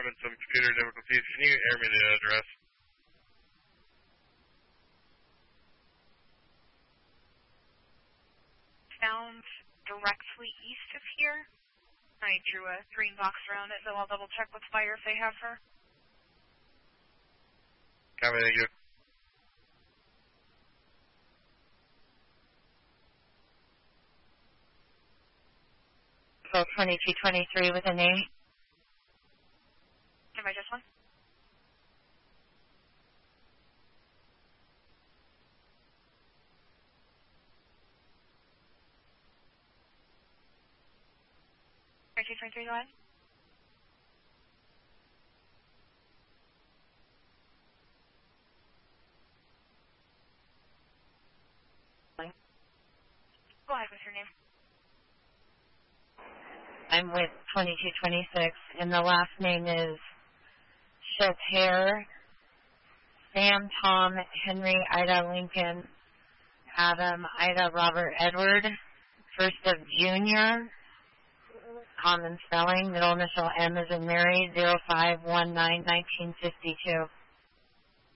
having some computer difficulties. Can you air me the address? Found directly east of here. I drew a green box around it, so I'll double check with fire if they have her. Copy, thank you. So 2223 with a name. Am I just one? Are 223 go ahead? Go ahead with your name. I'm with 2226, and the last name is Chater, Sam, Tom, Henry, Ida, Lincoln, Adam, Ida, Robert, Edward, first of Junior, common spelling, middle initial M as in Mary, 0519-1952.